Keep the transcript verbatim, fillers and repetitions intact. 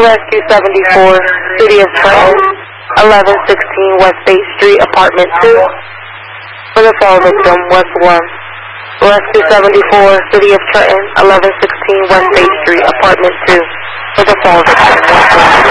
Rescue seventy-four, City of Trenton, eleven sixteen West State Street, Apartment two. For the fall victim, West one. Rescue seventy-four, City of Trenton, eleven sixteen West State Street, Apartment two. For the fall victim, West one.